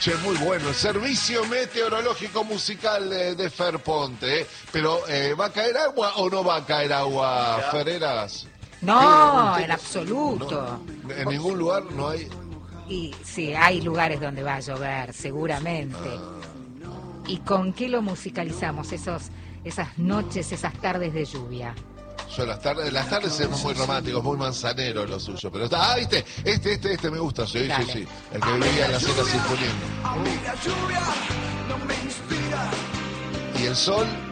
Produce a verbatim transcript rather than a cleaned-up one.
Che, muy bueno. El servicio meteorológico musical de, de Fer Ponte. ¿eh? Pero, eh, ¿va a caer agua o no va a caer agua, ya. Fereras? No, en absoluto. No, en ningún lugar no hay... Y sí, hay lugares donde va a llover, seguramente. Ah. ¿Y con qué lo musicalizamos, esos, esas noches, esas tardes de lluvia? Yo las tardes, las tardes es muy romántico, muy manzanero lo suyo, pero está, ah, viste, este, este, este me gusta, sí, Dale. sí, sí, el que vivía en la cena sinfoniendo. Y el sol